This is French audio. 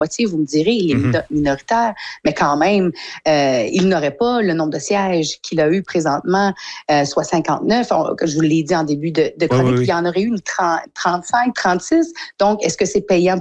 moitié, vous me direz, il est minoritaire, mais quand même, il n'aurait pas le nombre de sièges qu'il a eu présentement, soit 59, je vous l'ai dit en début de chronique, il y en aurait eu une 35, 36. Donc, est-ce que c'est payant